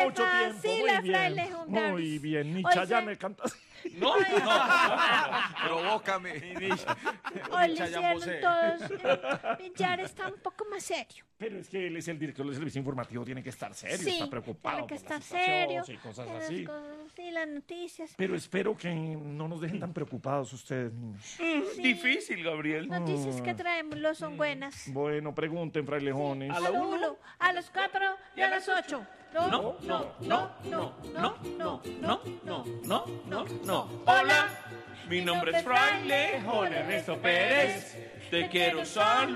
mucho tiempo. Fascina, Fraile Juan Muy bien, ni Hoy Chayanne se- canta así. No. Provócame. Hoy le hicieron todos. Millar está un poco más serio. Pero es que él es el director del servicio informativo, tiene que estar serio, Sí, está preocupado tiene que por estar la situación serio. y cosas las así. cosas así, las noticias. Pero espero que no nos dejen tan preocupados ustedes, niños. Difícil, Gabriel. Noticias que traemos no son buenas. Bueno, pregunten, frailejones. A la 1, a las 4 y a las 8. No. Hola, mi nombre es Fraile Jorge Ernesto Pérez. Te quiero saludar.